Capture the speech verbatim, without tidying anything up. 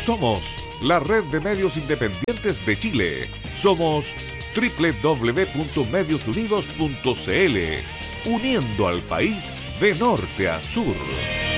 Somos la red de medios independientes de Chile. Somos doble u doble u doble u punto medios unidos punto c l, uniendo al país de norte a sur.